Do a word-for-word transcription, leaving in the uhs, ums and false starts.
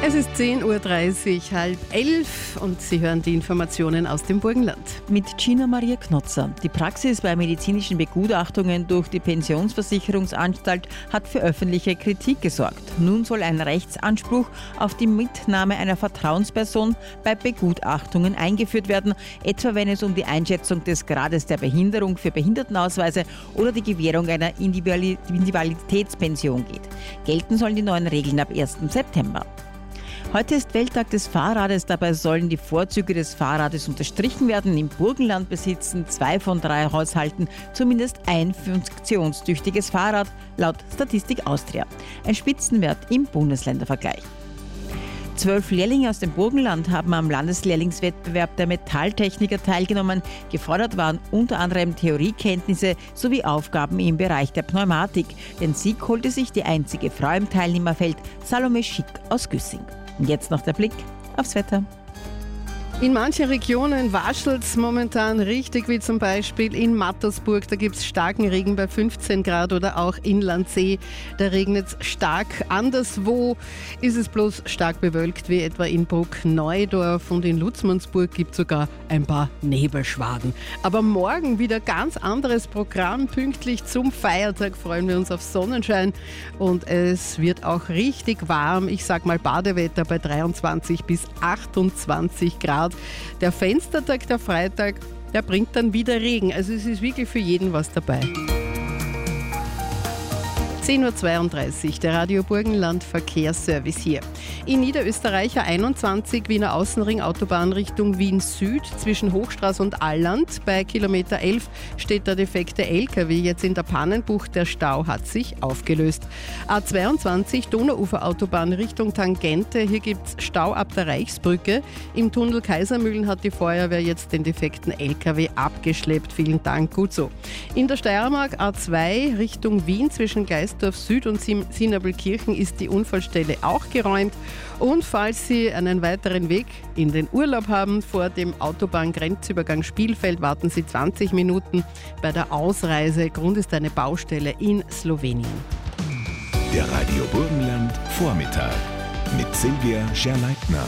Es ist zehn Uhr dreißig, halb elf und Sie hören die Informationen aus dem Burgenland. Mit Gina Maria Knotzer. Die Praxis bei medizinischen Begutachtungen durch die Pensionsversicherungsanstalt hat für öffentliche Kritik gesorgt. Nun soll ein Rechtsanspruch auf die Mitnahme einer Vertrauensperson bei Begutachtungen eingeführt werden, etwa wenn es um die Einschätzung des Grades der Behinderung für Behindertenausweise oder die Gewährung einer Invaliditätspension geht. Gelten sollen die neuen Regeln ab ersten September. Heute ist Welttag des Fahrrades, dabei sollen die Vorzüge des Fahrrades unterstrichen werden. Im Burgenland besitzen zwei von drei Haushalten zumindest ein funktionstüchtiges Fahrrad, laut Statistik Austria. Ein Spitzenwert im Bundesländervergleich. Zwölf Lehrlinge aus dem Burgenland haben am Landeslehrlingswettbewerb der Metalltechniker teilgenommen. Gefordert waren unter anderem Theoriekenntnisse sowie Aufgaben im Bereich der Pneumatik. Den Sieg holte sich die einzige Frau im Teilnehmerfeld, Salome Schick aus Güssing. Und jetzt noch der Blick aufs Wetter. In manchen Regionen waschelt es momentan richtig, wie zum Beispiel in Mattersburg. Da gibt es starken Regen bei fünfzehn Grad oder auch in Landsee. Da regnet es stark. Anderswo ist es bloß stark bewölkt, wie etwa in Bruck-Neudorf, und in Lutzmannsburg gibt es sogar ein paar Nebelschwaden. Aber morgen wieder ganz anderes Programm. Pünktlich zum Feiertag freuen wir uns auf Sonnenschein und es wird auch richtig warm. Ich sag mal Badewetter bei dreiundzwanzig bis achtundzwanzig Grad. Der Fenstertag, der Freitag, der bringt dann wieder Regen. Also es ist wirklich für jeden was dabei. zehn Uhr zweiunddreißig, der Radio Burgenland Verkehrsservice hier. In Niederösterreich einundzwanzig, Wiener Außenring, Autobahn Richtung Wien Süd, zwischen Hochstraße und Alland. Bei Kilometer elf steht der defekte L K W jetzt in der Pannenbucht. Der Stau hat sich aufgelöst. A zweiundzwanzig, Donauuferautobahn Richtung Tangente. Hier gibt es Stau ab der Reichsbrücke. Im Tunnel Kaisermühlen hat die Feuerwehr jetzt den defekten L K W abgeschleppt. Vielen Dank, gut so. In der Steiermark A zwei Richtung Wien zwischen Geist Süd und Sinabelkirchen ist die Unfallstelle auch geräumt. Und falls Sie einen weiteren Weg in den Urlaub haben, vor dem Autobahngrenzübergang Spielfeld warten Sie zwanzig Minuten bei der Ausreise. Grund ist eine Baustelle in Slowenien. Der Radio Burgenland Vormittag mit Silvia Scherleitner.